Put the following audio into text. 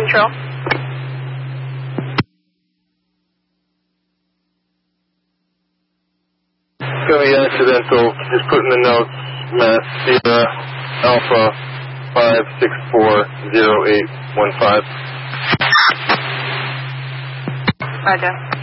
Control. It's going to be accidental. Just put in the notes, Mass Sierra Alpha 5640815. Roger.